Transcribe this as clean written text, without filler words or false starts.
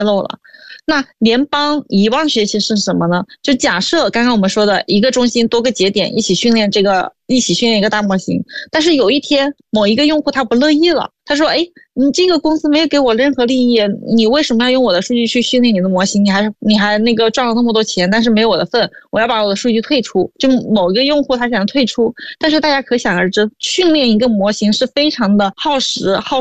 漏了。那联邦遗忘学习是什么呢？就假设刚刚我们说的一个中心多个节点一起训练一个大模型，但是有一天某一个用户他不乐意了，他说你这个公司没有给我任何利益，你为什么要用我的数据去训练你的模型？你还那个赚了那么多钱，但是没有我的份，我要把我的数据退出。就某一个用户他想退出，但是大家可想而知，训练一个模型是非常的耗时耗